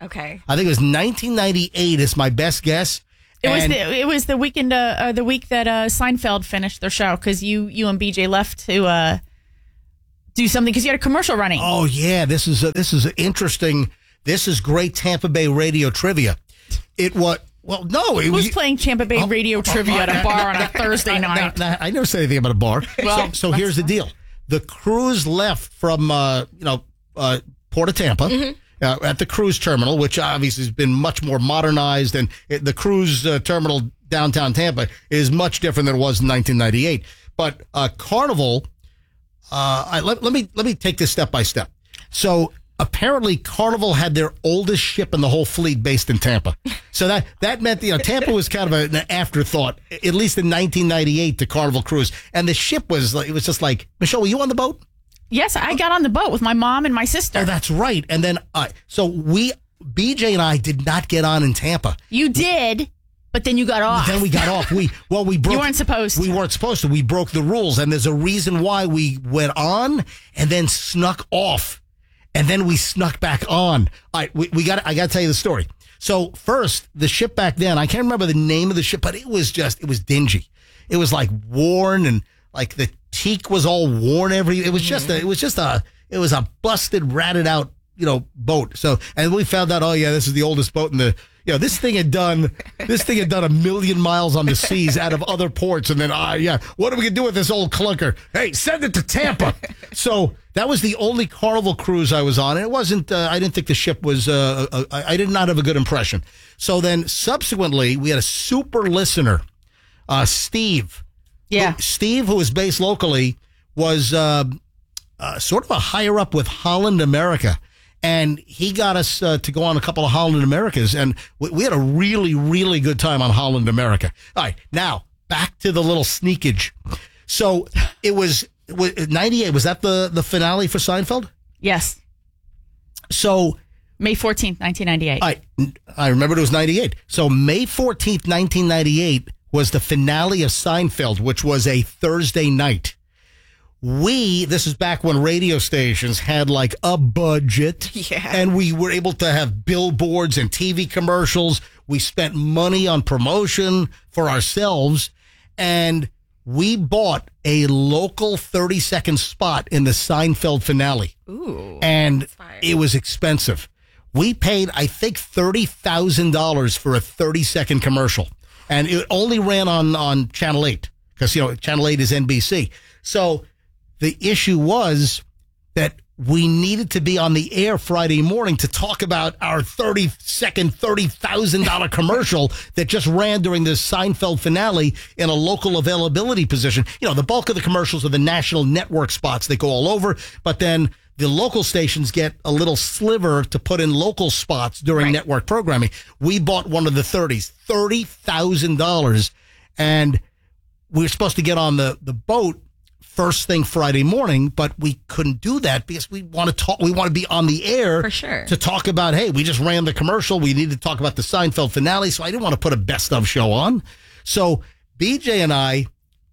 Okay. I think it was 1998 is my best guess. It was the weekend, the week that Seinfeld finished their show because you and BJ left to do something because you had a commercial running. Oh yeah, this is interesting. This is great Tampa Bay radio trivia. Who's playing Tampa Bay radio trivia at a bar on a Thursday night? I never said anything about a bar. Well, so here's the deal: the cruise left from Port of Tampa. Mm-hmm. At the cruise terminal, which obviously has been much more modernized, and the cruise terminal downtown Tampa is much different than it was in 1998. But Carnival, let me take this step by step. So apparently, Carnival had their oldest ship in the whole fleet based in Tampa. So that meant Tampa was kind of an afterthought, at least in 1998, to Carnival Cruise, and the ship was just like, Michelle, were you on the boat? Yes, I got on the boat with my mom and my sister. Oh, that's right. And then, BJ and I did not get on in Tampa. You did, but then you got off. Then we got off. We broke. You weren't supposed to. We weren't supposed to. We broke the rules, and there's a reason why we went on and then snuck off, and then we snuck back on. All right, I got to tell you the story. So first, the ship back then, I can't remember the name of the ship, but it was dingy. It was like worn and like the teak was all worn. It was a busted, ratted out, boat. So, and we found out, oh yeah, this is the oldest boat in the, this thing had done 1 million miles on the seas out of other ports. And then, what are we gonna do with this old clunker? Hey, send it to Tampa. So that was the only Carnival cruise I was on. And it wasn't, I didn't think the ship was, I did not have a good impression. So then subsequently we had a super listener, Steve. Yeah. Steve, who was based locally, was sort of a higher up with Holland America. And he got us to go on a couple of Holland Americas. And we had a really, really good time on Holland America. All right. Now, back to the little sneakage. So it was 98. Was that the finale for Seinfeld? Yes. So May 14th, 1998. I remember it was 98. So May 14th, 1998 was the finale of Seinfeld, which was a Thursday night. This is back when radio stations had like a budget. Yeah. And we were able to have billboards and TV commercials. We spent money on promotion for ourselves. And we bought a local 30-second spot in the Seinfeld finale. Ooh. And it was expensive. We paid, I think, $30,000 for a 30-second commercial. And it only ran on Channel 8 because, Channel 8 is NBC. So the issue was that we needed to be on the air Friday morning to talk about our 30-second, $30,000 commercial that just ran during the Seinfeld finale in a local availability position. The bulk of the commercials are the national network spots that go all over, but then the local stations get a little sliver to put in local spots during network programming. We bought one of the 30s, $30,000, and we were supposed to get on the boat first thing Friday morning, but we couldn't do that because we want to talk. We want to be on the air for sure to talk about, hey, we just ran the commercial. We need to talk about the Seinfeld finale. So I didn't want to put a best of show on. So BJ and I,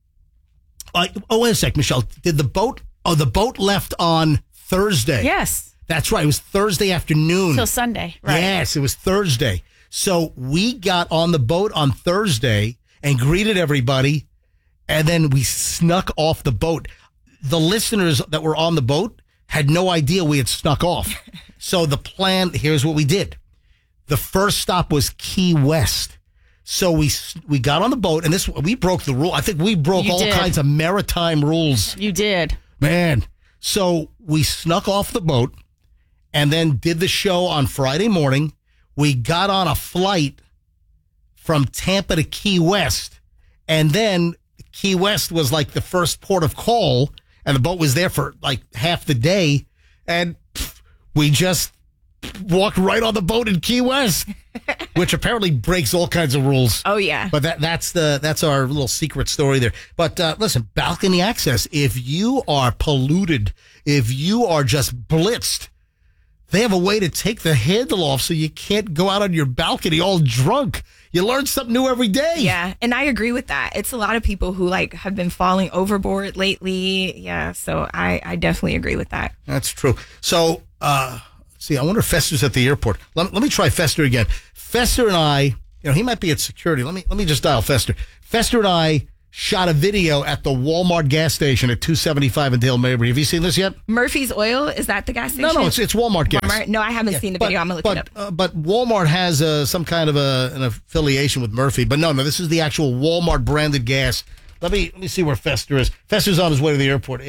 wait a sec, Michelle, did the boat left on Thursday. Yes. That's right. It was Thursday afternoon. Till Sunday. Right. Yes, it was Thursday. So we got on the boat on Thursday and greeted everybody, and then we snuck off the boat. The listeners that were on the boat had no idea we had snuck off. So the plan, here's what we did. The first stop was Key West. So we got on the boat, and we broke the rule. I think we broke all kinds of maritime rules. You did. Man. So we snuck off the boat and then did the show on Friday morning. We got on a flight from Tampa to Key West, and then Key West was like the first port of call, and the boat was there for like half the day, and we just walked right on the boat in Key West, which apparently breaks all kinds of rules. Oh yeah. But that's our little secret story there. But listen, balcony access, if you are polluted, if you are just blitzed, they have a way to take the handle off so you can't go out on your balcony all drunk. You learn something new every day. Yeah, and I agree with that. It's a lot of people who have been falling overboard lately. Yeah, so I definitely agree with that. That's true. So See, I wonder if Fester's at the airport. Let me try Fester again. Fester and I, he might be at security. Let me just dial Fester. Fester and I shot a video at the Walmart gas station at 275 in Dale Mabry. Have you seen this yet? Murphy's Oil, is that the gas station? No, it's Walmart gas. Walmart? No, I haven't seen the video. I'm going to look it up. But Walmart has some kind of an affiliation with Murphy. But no, this is the actual Walmart branded gas. Let me see where Fester is. Fester's on his way to the airport.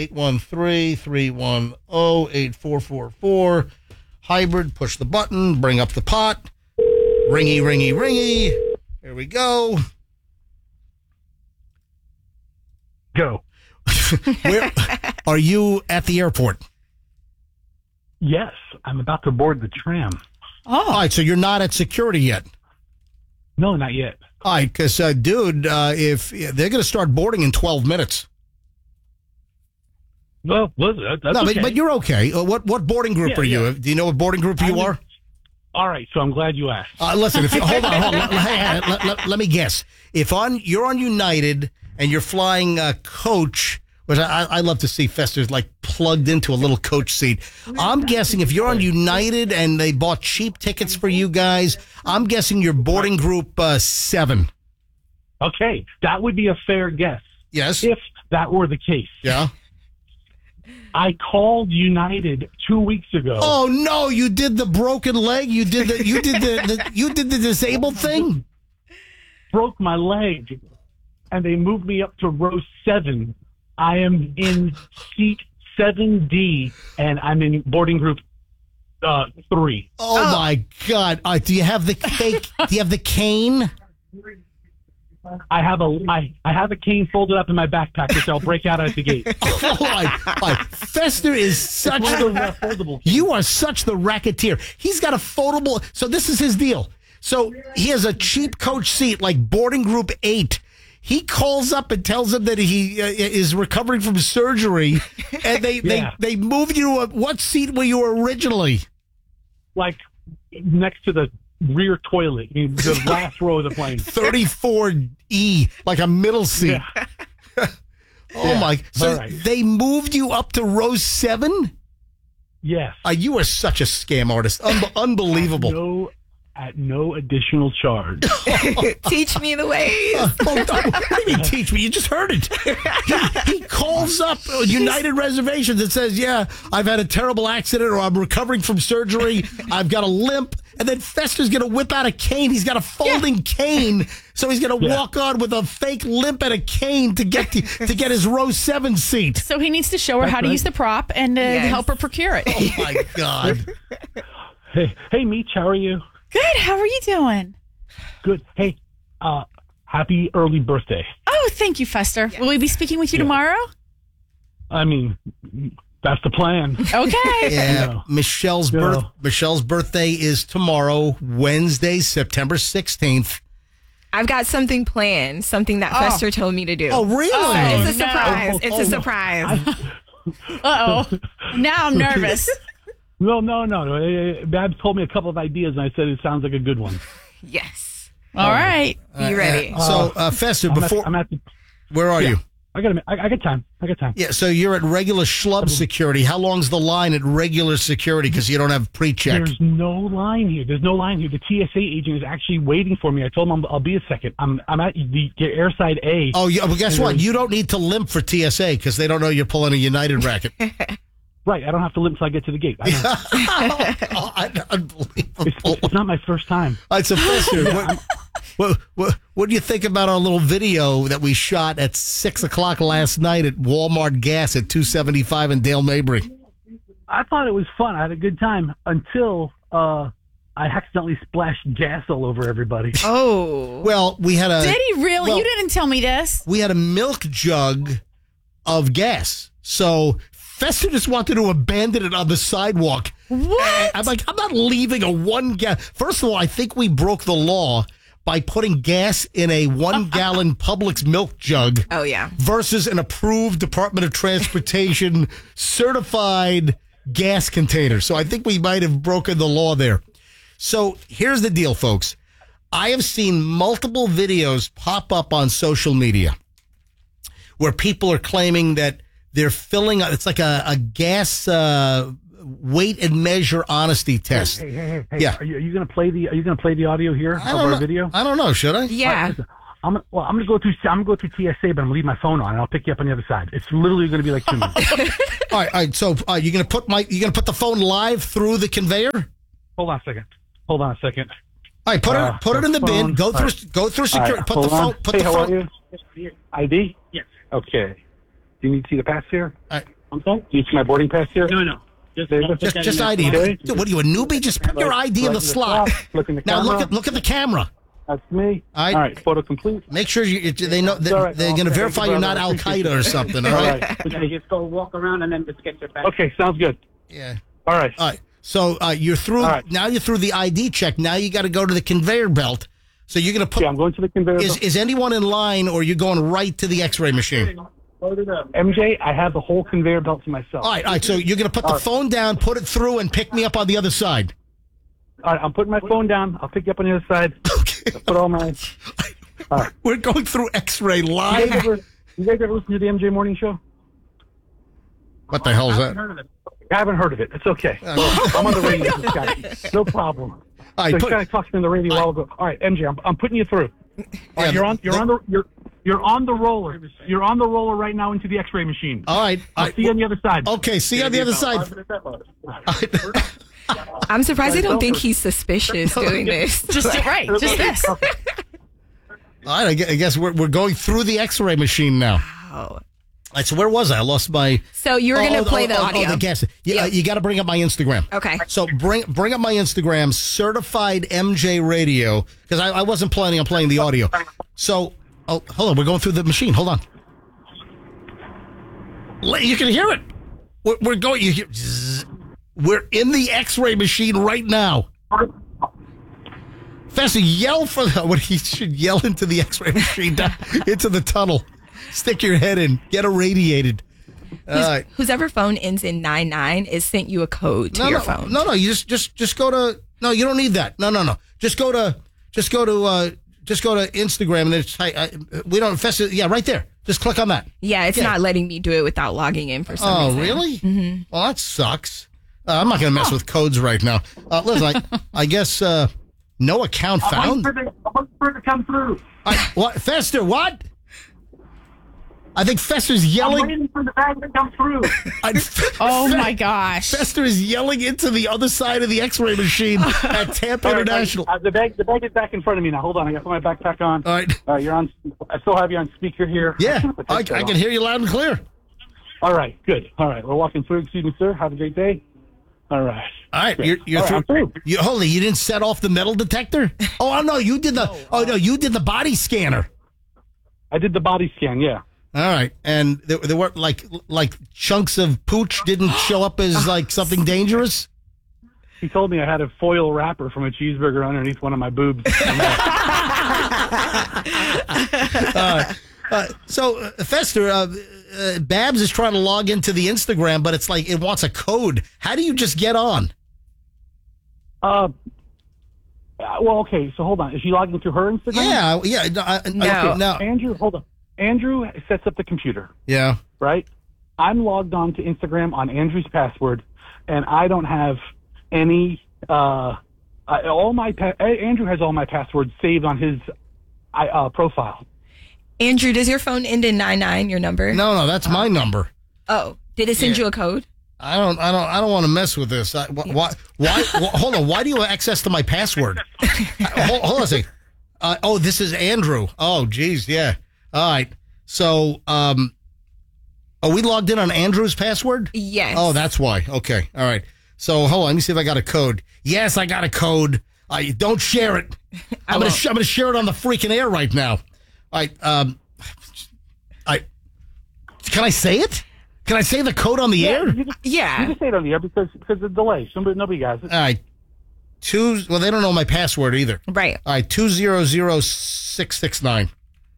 813-310-8444. Hybrid, push the button, bring up the pot. Ringy, ringy, ringy. Here we go. Go. Where are you at the airport? Yes, I'm about to board the tram. Oh. All right, so you're not at security yet? No, not yet. All right, because, dude, if they're going to start boarding in 12 minutes. Well, that's okay. But you're okay. What boarding group are you? Do you know what boarding group you are? All right, so I'm glad you asked. Listen, hold on. Let me guess. If you're on United and you're flying coach, which I love to see Fester's like plugged into a little coach seat. I'm guessing if you're on United and they bought cheap tickets for you guys, I'm guessing you're boarding group 7. Okay, that would be a fair guess. Yes. If that were the case. Yeah. I called United 2 weeks ago. Oh no, you did the broken leg? You did the disabled thing? Broke my leg, and they moved me up to row 7. I am in seat 7D, and I'm in boarding group 3. Oh my God! Do you have the cake? Do you have the cane? I have a cane folded up in my backpack, which I'll break out at the gate. Fester is such you are such the racketeer. He's got a foldable. So this is his deal. So he has a cheap coach seat, like boarding group 8. He calls up and tells them that he is recovering from surgery, and they moved you to what seat were you originally? Like next to the rear toilet, the last row of the plane. 34E, like a middle seat. Yeah. My! So they moved you up to row 7? Yes. You are such a scam artist. Unbelievable. At no additional charge. Teach me the ways. What do you mean teach me? You just heard it. He calls up United Reservations and says, yeah, I've had a terrible accident, or I'm recovering from surgery. I've got a limp. And then Fester's going to whip out a cane. He's got a folding cane. So he's going to walk on with a fake limp and a cane to get his row 7 seat. So he needs to show her how to use the prop and help her procure it. Oh, my God. Hey, Meech, how are you? Good. How are you doing? Good. Hey, happy early birthday. Oh, thank you, Fester. Yes. Will we be speaking with you tomorrow? I mean, that's the plan. Okay. Yeah. Michelle's birthday is tomorrow, Wednesday, September 16th. I've got something planned, something that Fester told me to do. Oh, really? It's a surprise. It's a surprise. Uh-oh. Now I'm nervous. No. Babs told me a couple of ideas, and I said it sounds like a good one. Yes. All right. You ready? Fester, where are you? I got time. Yeah, so you're at regular schlub security. How long's the line at regular security because you don't have pre-check? There's no line here. The TSA agent is actually waiting for me. I told him I'll be a second. I'm at the airside A. Oh, yeah, well, guess what? You don't need to limp for TSA because they don't know you're pulling a United racket. Right, I don't have to limp until I get to the gate. Unbelievable. It's not my first time. It's a Fester. What do you think about our little video that we shot at 6 o'clock last night at Walmart Gas at 275 in Dale Mabry? I thought it was fun. I had a good time until I accidentally splashed gas all over everybody. Oh. Well, we had a... Did he really? You didn't tell me this. We had a milk jug of gas. So Fester just wanted to abandon it on the sidewalk. What? I'm like, I'm not leaving a 1 gallon. First of all, I think we broke the law by putting gas in a 1 gallon Publix milk jug. Oh, yeah. Versus an approved Department of Transportation certified gas container. So I think we might have broken the law there. So here's the deal, folks. I have seen multiple videos pop up on social media where people are claiming that they're filling up. It's like a gas, weight and measure honesty test. Hey. Yeah. Are you going to play the audio here of our video? I don't know. Should I? Yeah. I'm gonna go through TSA, but I'm gonna leave my phone on, and I'll pick you up on the other side. It's literally gonna be like 2 minutes. All right. So you're gonna put the phone live through the conveyor? Hold on a second. All right. Put it in the bin. Go through security. Right, put the phone. Put the how phone. are you? ID? Yes. Okay. Do you need to see the pass here? Right. I'm sorry. Do you see my boarding pass here? No. Just ID. Okay. Dude, what are you, a newbie? Just put your ID in the slot. Look in the Now camera. look at the camera. That's me. All right. Photo complete. Make sure they know All right. they're going to verify you're not Al Qaeda or something. All right. We're going to just go walk around and then just get your back. Okay, sounds good. Yeah. All right. So you're through. All right. Now you're through the ID check. Now you got to go to the conveyor belt. So you're going to put. Yeah, I'm going to the conveyor belt. Is anyone in line, or are you going right to the X-ray machine? MJ, I have the whole conveyor belt to myself. All right. So you're going to put the phone down, put it through, and pick me up on the other side. All right, I'm putting my phone down. I'll pick you up on the other side. Okay. Put all my. All right. We're going through X-ray You live. guys ever listen to the MJ Morning Show? What the hell is that? I haven't heard of it. It's okay. I'm on the radio with this guy. No problem. All right, So he kind of talked to me on the radio a while ago. All right, MJ, I'm putting you through. All right, you're on the roller. You're on the roller right now into the X-ray machine. All right. I'll see you on the other side. Okay, see you on the other side. I'm surprised I don't think he's suspicious doing this. Just this. All right, I guess we're going through the X-ray machine now. Oh. All right, so where was I? I lost my. So you're going to play the audio. Oh, the gas. Yeah, you got to bring up my Instagram. Okay. So bring up my Instagram, Certified MJ Radio, because I wasn't planning on playing the audio. So, hold on, we're going through the machine. Hold on. You can hear it. We're going. You hear? Zzz. We're in the X-ray machine right now. Fester, yell for what he should yell into the X-ray machine, into the tunnel. Stick your head in. Get irradiated. Whoever phone ends in 99 is sent you a code to your phone. No. You just go to. No, you don't need that. No. Just go to Instagram and then we don't Fester. Yeah, right there. Just click on that. Yeah, it's not letting me do it without logging in for some reason. Oh, really? Mm-hmm. Well, that sucks. I'm not going to mess with codes right now. Listen, I guess no account found. I'm waiting for it to come through. What, Fester? What? I think Fester's yelling. I'm waiting for the bag to come through. Oh my gosh! Fester is yelling into the other side of the X-ray machine at Tampa International. The bag is back in front of me now. Hold on, I got to put my backpack on. All right. You're on. I still have you on speaker here. Yeah, I can hear you loud and clear. All right, good. All right, we're walking through. Excuse me, sir. Have a great day. All right. All right, you're through. through. Holy, you didn't set off the metal detector? Oh no, you did the. Oh no, you did the body scanner. I did the body scan. Yeah. All right, and there weren't like chunks of pooch didn't show up as like something dangerous. He told me I had a foil wrapper from a cheeseburger underneath one of my boobs. So Fester, Babs is trying to log into the Instagram, but it's like it wants a code. How do you just get on? Well, okay. So hold on. Is she logging into her Instagram? Yeah. No. Okay, now, Andrew, hold on. Andrew sets up the computer. Yeah. Right? I'm logged on to Instagram on Andrew's password, and I don't have any. Andrew has all my passwords saved on his profile. Andrew, does your phone end in 99? Your number? No, that's my number. Oh, did it send you a code? I don't want to mess with this. Why? Hold on. Why do you have access to my password? hold on a second. This is Andrew. Oh, geez, yeah. All right. So, are we logged in on Andrew's password? Yes. Oh, that's why. Okay. All right. So, hold on. Let me see if I got a code. Yes, I got a code. Don't share it. I'm gonna share it on the freaking air right now. All right. Can I say it? Can I say the code on the air? You can say it on the air because of the delay. Nobody has it. All right. Well, they don't know my password either. Right. All right. 200669.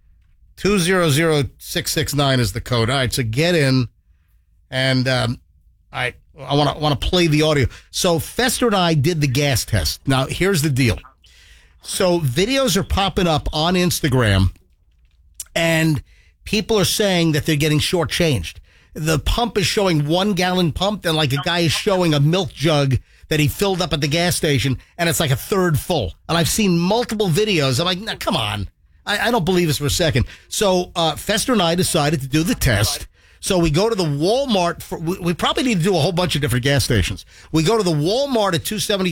200669 is the code. All right. So get in, and I want to play the audio. So Fester and I did the gas test. Now here's the deal. So videos are popping up on Instagram, and people are saying that they're getting shortchanged. the pump is showing 1 gallon pump, and like a guy is showing a milk jug that he filled up at the gas station, and it's like a third full. And I've seen multiple videos. I'm like, nah, come on. I don't believe this for a second. So Fester and I decided to do the test. So we go to the Walmart. We probably need to do a whole bunch of different gas stations. We go to the Walmart at 270